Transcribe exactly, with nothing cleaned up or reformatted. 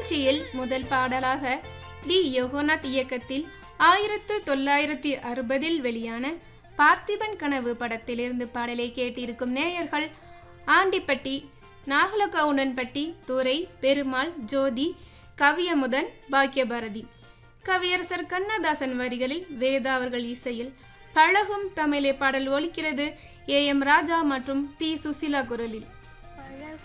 நிகழ்ச்சியில் முதல் பாடலாக டி யோகநாத் இயக்கத்தில் ஆயிரத்து தொள்ளாயிரத்தி அறுபதில் வெளியான பார்த்திபன் கனவு படத்திலிருந்து பாடலை கேட்டிருக்கும் நேயர்கள் ஆண்டிப்பட்டி, நாகலகவுனன்பட்டி, துரை, பெருமாள், ஜோதி, கவியமுதன், பாக்கியபாரதி. கவியரசர் கண்ணதாசன் வரிகளில் வேதா அவர்கள் இசையில் பழகும் தமிழே பாடல் ஒலிக்கிறது. ஏ எம் ராஜா மற்றும் பி சுசிலா குரலில்.